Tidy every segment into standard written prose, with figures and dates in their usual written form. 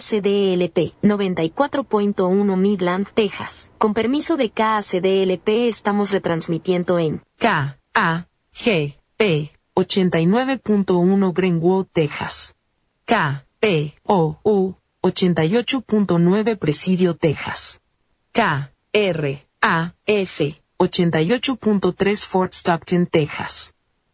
KCDLP 94.1 Midland, Texas. Con permiso de KCDLP estamos retransmitiendo en KAGP 89.1 Greenwood, Texas. KPOU 88.9 Presidio, Texas. KRAF 88.3 Fort Stockton, Texas.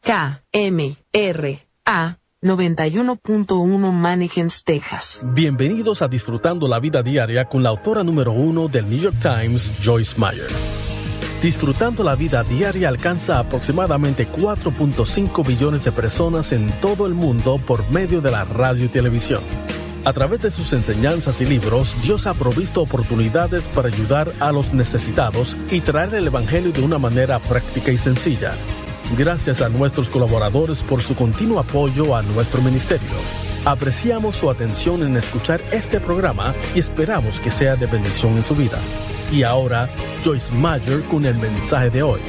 KMRA 91.1 Mannequins, Texas. Bienvenidos a Disfrutando la Vida Diaria con la autora número 1 del New York Times, Joyce Meyer. Disfrutando la Vida Diaria alcanza aproximadamente 4.5 billones de personas en todo el mundo por medio de la radio y televisión. A través de sus enseñanzas y libros, Dios ha provisto oportunidades para ayudar a los necesitados y traer el Evangelio de una manera práctica y sencilla. Gracias a nuestros colaboradores por su continuo apoyo a nuestro ministerio. Apreciamos su atención en escuchar este programa y esperamos que sea de bendición en su vida. Y ahora, Joyce Meyer con el mensaje de hoy.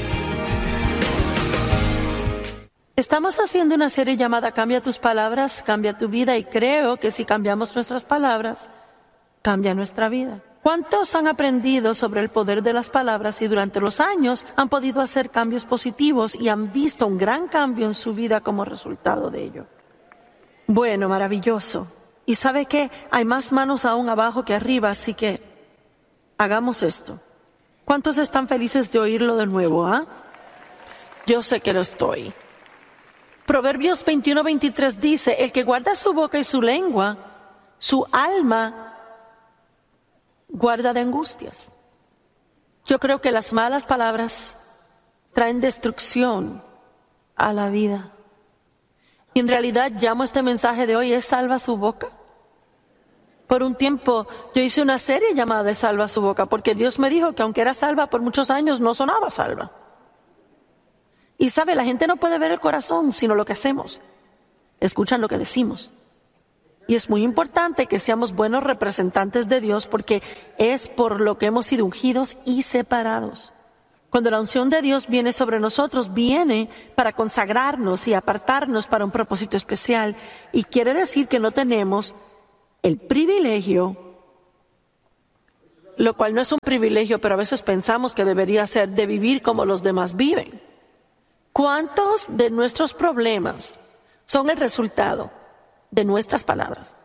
Estamos haciendo una serie llamada Cambia tus palabras, cambia tu vida, y creo que si cambiamos nuestras palabras, cambia nuestra vida. ¿Cuántos han aprendido sobre el poder de las palabras y durante los años han podido hacer cambios positivos y han visto un gran cambio en su vida como resultado de ello? Bueno, maravilloso. ¿Y sabe qué? Hay más manos aún abajo que arriba, así que hagamos esto. ¿Cuántos están felices de oírlo de nuevo, ah? Yo sé que lo estoy. Proverbios 21:23 dice, el que guarda su boca y su lengua, su alma guarda de angustias. Yo creo que las malas palabras traen destrucción a la vida. Y en realidad llamo este mensaje de hoy es Salva su boca. Por un tiempo yo hice una serie llamada de Salva su boca, porque Dios me dijo que aunque era salva por muchos años, no sonaba salva. Y sabe, la gente no puede ver el corazón, sino lo que hacemos. Escuchan lo que decimos. Y es muy importante que seamos buenos representantes de Dios, porque es por lo que hemos sido ungidos y separados. Cuando la unción de Dios viene sobre nosotros, viene para consagrarnos y apartarnos para un propósito especial. Y quiere decir que no tenemos el privilegio, lo cual no es un privilegio, pero a veces pensamos que debería ser, de vivir como los demás viven. ¿Cuántos de nuestros problemas son el resultado de nuestras palabras?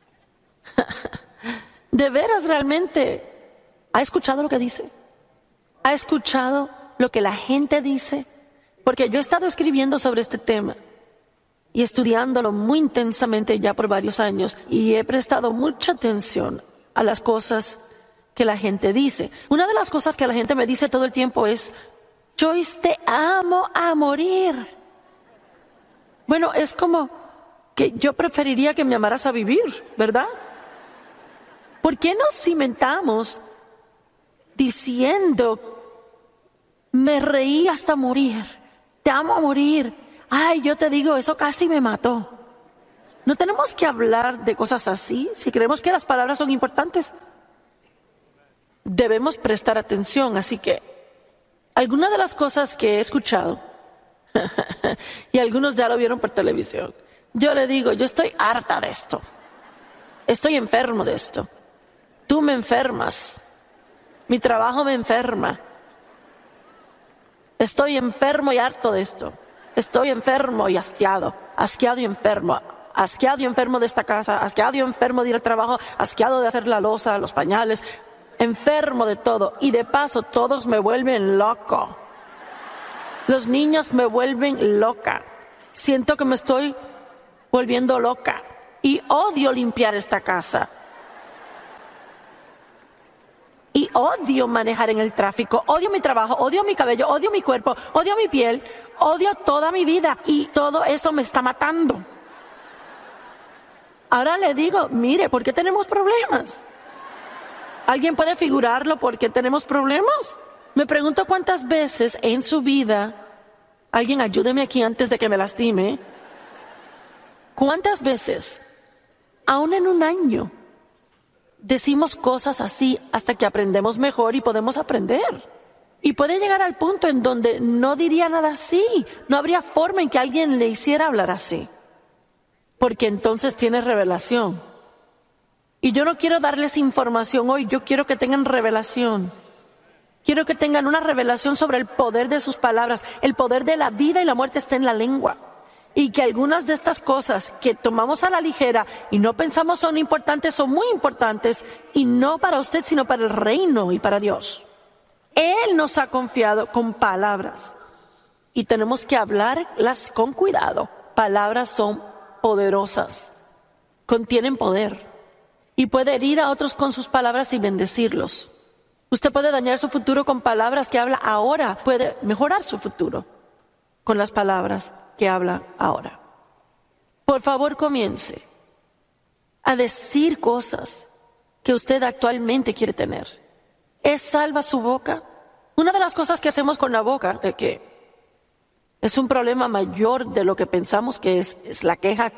¿De veras realmente ha escuchado lo que dice? ¿Ha escuchado lo que la gente dice? Porque yo he estado escribiendo sobre este tema y estudiándolo muy intensamente ya por varios años, y he prestado mucha atención a las cosas que la gente dice. Una de las cosas que la gente me dice todo el tiempo es, Joyce, te amo a morir. Bueno, es como que yo preferiría que me amaras a vivir, ¿verdad? ¿Por qué nos cimentamos diciendo, me reí hasta morir, te amo a morir? Ay, yo te digo, eso casi me mató. No tenemos que hablar de cosas así. Si creemos que las palabras son importantes, debemos prestar atención. Así que algunas de las cosas que he escuchado, y algunos ya lo vieron por televisión, yo le digo, yo estoy harta de esto. Estoy enfermo de esto. Tú me enfermas. Mi trabajo me enferma. Estoy enfermo y harto de esto. Estoy enfermo y asqueado y enfermo. Asqueado y enfermo de esta casa, asqueado y enfermo de ir al trabajo, asqueado de hacer la loza, los pañales, enfermo de todo. Y de paso, todos me vuelven loco. Los niños me vuelven loca. Siento que me estoy volviendo loca. Y odio limpiar esta casa. Y odio manejar en el tráfico. Odio mi trabajo, odio mi cabello, odio mi cuerpo, odio mi piel, odio toda mi vida. Y todo eso me está matando. Ahora le digo, mire, ¿por qué tenemos problemas? ¿Alguien puede figurarlo por qué tenemos problemas? Me pregunto cuántas veces en su vida, alguien ayúdeme aquí antes de que me lastime, cuántas veces, aún en un año, decimos cosas así hasta que aprendemos mejor y podemos aprender. Y puede llegar al punto en donde no diría nada así, no habría forma en que alguien le hiciera hablar así, porque entonces tiene revelación. Y yo no quiero darles información hoy, yo quiero que tengan revelación. Quiero que tengan una revelación sobre el poder de sus palabras. El poder de la vida y la muerte está en la lengua. Y que algunas de estas cosas que tomamos a la ligera y no pensamos son importantes, son muy importantes. Y no para usted, sino para el reino y para Dios. Él nos ha confiado con palabras. Y tenemos que hablarlas con cuidado. Palabras son poderosas. Contienen poder. Y puede herir a otros con sus palabras y bendecirlos. Usted puede dañar su futuro con palabras que habla ahora. Puede mejorar su futuro con las palabras que habla ahora. Por favor, comience a decir cosas que usted actualmente quiere tener. ¿Es salva su boca? Una de las cosas que hacemos con la boca, que es un problema mayor de lo que pensamos que es la queja.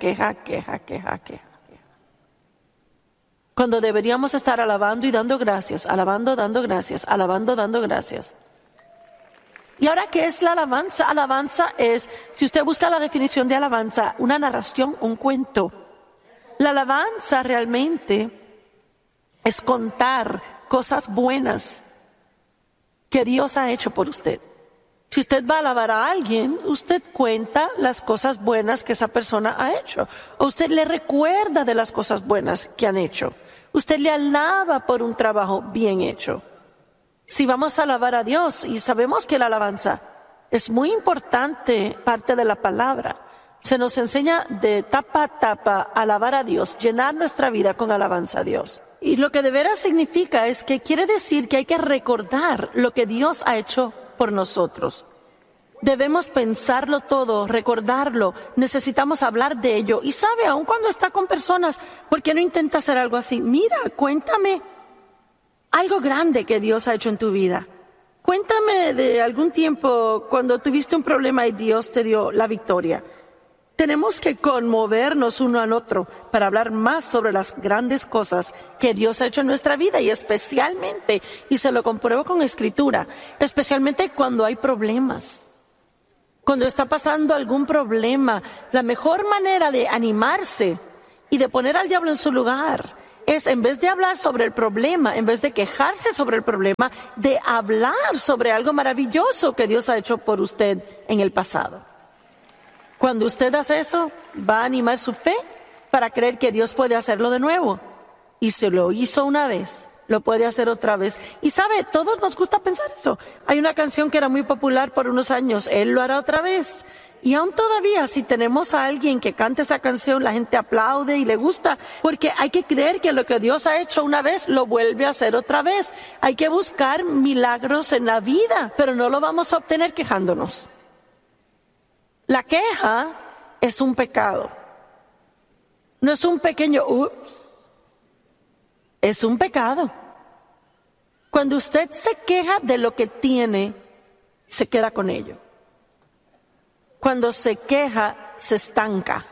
Cuando deberíamos estar alabando y dando gracias, alabando, dando gracias, alabando, dando gracias. ¿Y ahora qué es la alabanza? Alabanza es, si usted busca la definición de alabanza, una narración, un cuento. La alabanza realmente es contar cosas buenas que Dios ha hecho por usted. Si usted va a alabar a alguien, usted cuenta las cosas buenas que esa persona ha hecho. O usted le recuerda de las cosas buenas que han hecho. Usted le alaba por un trabajo bien hecho. Si vamos a alabar a Dios, y sabemos que la alabanza es muy importante, parte de la palabra, se nos enseña de tapa a tapa alabar a Dios, llenar nuestra vida con alabanza a Dios. Y lo que de veras significa es que quiere decir que hay que recordar lo que Dios ha hecho por nosotros. Debemos pensarlo todo, recordarlo, necesitamos hablar de ello. Y sabe, aun cuando está con personas, ¿por qué no intenta hacer algo así? Mira, cuéntame algo grande que Dios ha hecho en tu vida. Cuéntame de algún tiempo cuando tuviste un problema y Dios te dio la victoria. Tenemos que conmovernos uno al otro para hablar más sobre las grandes cosas que Dios ha hecho en nuestra vida y especialmente, y se lo compruebo con escritura, especialmente cuando hay problemas. Cuando está pasando algún problema, la mejor manera de animarse y de poner al diablo en su lugar es, en vez de hablar sobre el problema, en vez de quejarse sobre el problema, de hablar sobre algo maravilloso que Dios ha hecho por usted en el pasado. Cuando usted hace eso, va a animar su fe para creer que Dios puede hacerlo de nuevo. Y si lo hizo una vez, lo puede hacer otra vez. Y sabe, todos nos gusta pensar eso. Hay una canción que era muy popular por unos años, Él lo hará otra vez. Y aún todavía, si tenemos a alguien que cante esa canción, la gente aplaude y le gusta, porque hay que creer que lo que Dios ha hecho una vez, lo vuelve a hacer otra vez. Hay que buscar milagros en la vida, pero no lo vamos a obtener quejándonos. La queja es un pecado. No es un pequeño ups. Es un pecado. Cuando usted se queja de lo que tiene, se queda con ello. Cuando se queja, se estanca.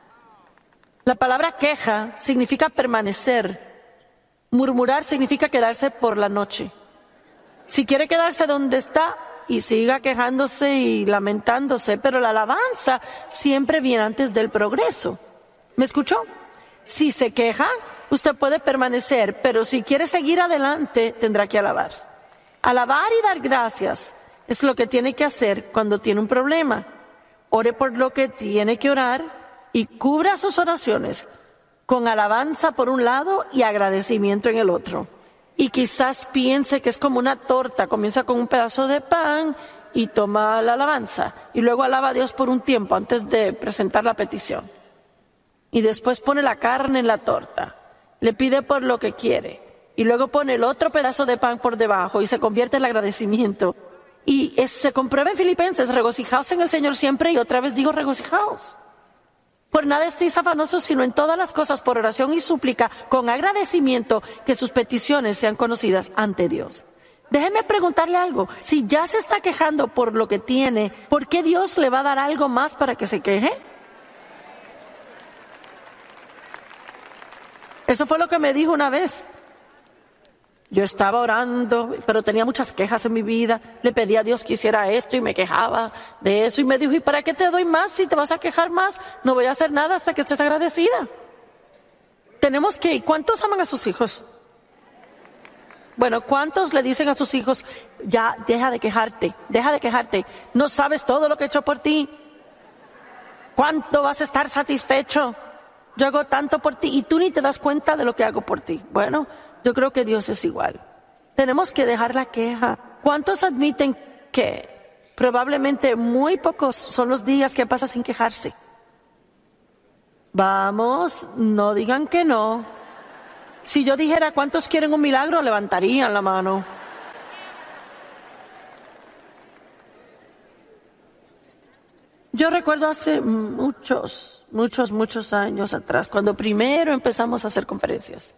La palabra queja significa permanecer. Murmurar significa quedarse por la noche. Si quiere quedarse donde está, y siga quejándose y lamentándose, pero la alabanza siempre viene antes del progreso. ¿Me escuchó? Si se queja, usted puede permanecer, pero si quiere seguir adelante, tendrá que alabar. Alabar y dar gracias es lo que tiene que hacer cuando tiene un problema. Ore por lo que tiene que orar y cubra sus oraciones con alabanza por un lado y agradecimiento en el otro. Y quizás piense que es como una torta, comienza con un pedazo de pan y toma la alabanza. Y luego alaba a Dios por un tiempo antes de presentar la petición. Y después pone la carne en la torta, le pide por lo que quiere. Y luego pone el otro pedazo de pan por debajo y se convierte en el agradecimiento. Y se comprueba en Filipenses, regocijaos en el Señor siempre, y otra vez digo regocijaos. Por nada estéis afanosos, sino en todas las cosas, por oración y súplica, con agradecimiento, que sus peticiones sean conocidas ante Dios. Déjeme preguntarle algo. Si ya se está quejando por lo que tiene, ¿por qué Dios le va a dar algo más para que se queje? Eso fue lo que me dijo una vez. Yo estaba orando, pero tenía muchas quejas en mi vida. Le pedí a Dios que hiciera esto y me quejaba de eso. Y me dijo, ¿y para qué te doy más si te vas a quejar más? No voy a hacer nada hasta que estés agradecida. ¿Cuántos aman a sus hijos? Bueno, ¿cuántos le dicen a sus hijos, ya, deja de quejarte, no sabes todo lo que he hecho por ti? ¿Cuánto vas a estar satisfecho? Yo hago tanto por ti y tú ni te das cuenta de lo que hago por ti. Bueno, yo creo que Dios es igual. Tenemos que dejar la queja. ¿Cuántos admiten que probablemente muy pocos son los días que pasa sin quejarse? Vamos, no digan que no. Si yo dijera cuántos quieren un milagro, levantarían la mano. Yo recuerdo hace muchos años atrás, cuando primero empezamos a hacer conferencias.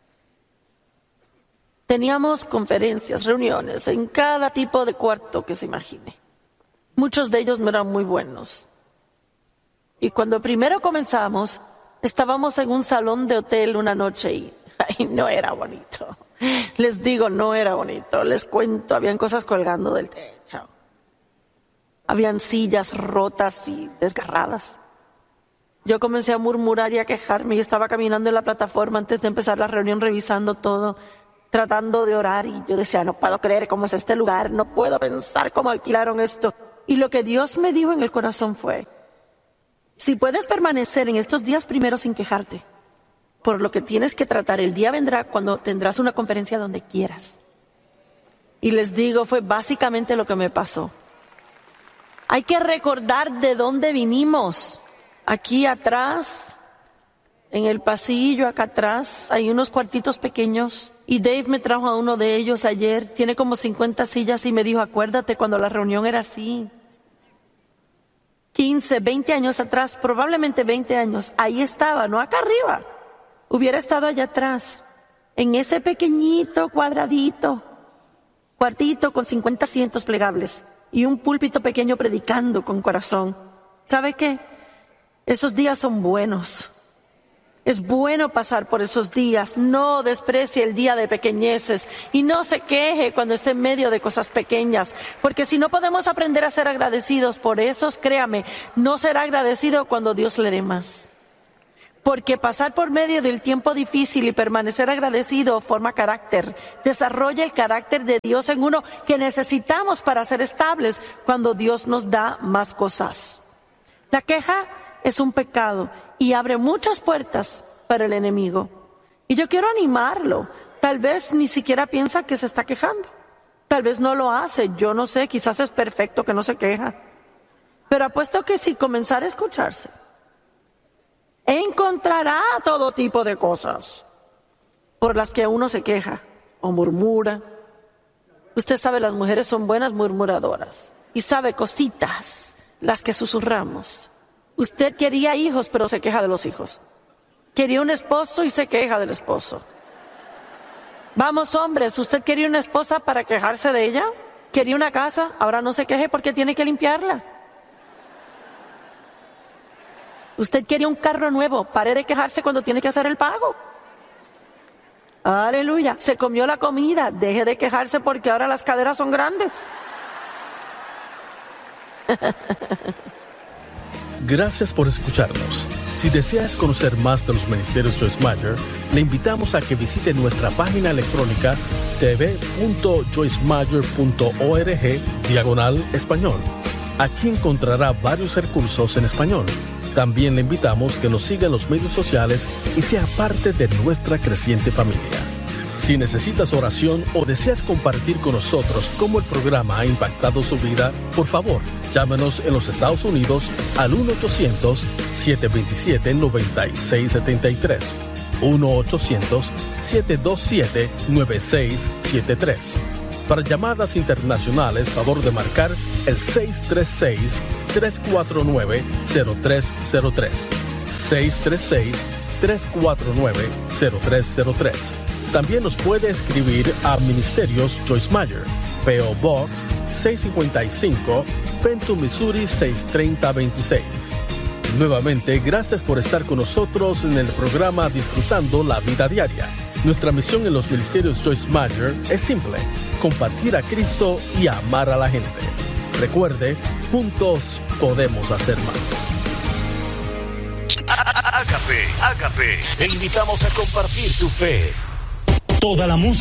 Teníamos conferencias, reuniones en cada tipo de cuarto que se imagine. Muchos de ellos no eran muy buenos. Y cuando primero comenzamos, estábamos en un salón de hotel una noche y no era bonito. Les digo, no era bonito. Les cuento, habían cosas colgando del techo. Habían sillas rotas y desgarradas. Yo comencé a murmurar y a quejarme y estaba caminando en la plataforma antes de empezar la reunión, revisando todo, tratando de orar, y yo decía, no puedo creer cómo es este lugar, no puedo pensar cómo alquilaron esto. Y lo que Dios me dijo en el corazón fue, si puedes permanecer en estos días primeros sin quejarte, por lo que tienes que tratar, el día vendrá cuando tendrás una conferencia donde quieras. Y les digo, fue básicamente lo que me pasó. Hay que recordar de dónde vinimos. Aquí atrás, en el pasillo, acá atrás, hay unos cuartitos pequeños. Y Dave me trajo a uno de ellos ayer. Tiene como 50 sillas y me dijo, acuérdate cuando la reunión era así. 15, 20 años atrás, probablemente 20 años. Ahí estaba, no acá arriba. Hubiera estado allá atrás, en ese pequeñito cuadradito, cuartito con 50 asientos plegables y un púlpito pequeño predicando con corazón. ¿Sabe qué? Esos días son buenos. Es bueno pasar por esos días. No desprecie el día de pequeñeces y no se queje cuando esté en medio de cosas pequeñas, porque si no podemos aprender a ser agradecidos por esos, créame, no será agradecido cuando Dios le dé más. Porque pasar por medio del tiempo difícil y permanecer agradecido forma carácter, desarrolla el carácter de Dios en uno que necesitamos para ser estables cuando Dios nos da más cosas. La queja es un pecado y abre muchas puertas para el enemigo. Y yo quiero animarlo. Tal vez ni siquiera piensa que se está quejando. Tal vez no lo hace, yo no sé, quizás es perfecto que no se queja. Pero apuesto que si comenzara a escucharse, encontrará todo tipo de cosas por las que uno se queja o murmura. Usted sabe, las mujeres son buenas murmuradoras. Y sabe cositas, las que susurramos. Usted quería hijos, pero se queja de los hijos. Quería un esposo y se queja del esposo. Vamos, hombres, ¿usted quería una esposa para quejarse de ella? ¿Quería una casa? Ahora no se queje porque tiene que limpiarla. Usted quería un carro nuevo, pare de quejarse cuando tiene que hacer el pago. Aleluya. Se comió la comida, deje de quejarse porque ahora las caderas son grandes. Gracias por escucharnos. Si deseas conocer más de los ministerios Joyce Meyer, le invitamos a que visite nuestra página electrónica tv.joycemeyer.org/español. Aquí encontrará varios recursos en español. También le invitamos que nos siga en los medios sociales y sea parte de nuestra creciente familia. Si necesitas oración o deseas compartir con nosotros cómo el programa ha impactado su vida, por favor, llámenos en los Estados Unidos al 1-800-727-9673. 1-800-727-9673. Para llamadas internacionales, favor de marcar el 636-349-0303. 636-349-0303. También nos puede escribir a Ministerios Joyce Meyer, P.O. Box 655, Fenton, Missouri 63026. Nuevamente, gracias por estar con nosotros en el programa Disfrutando la Vida Diaria. Nuestra misión en los Ministerios Joyce Meyer es simple: compartir a Cristo y amar a la gente. Recuerde, juntos podemos hacer más. Ágape. Te invitamos a compartir tu fe. Toda la música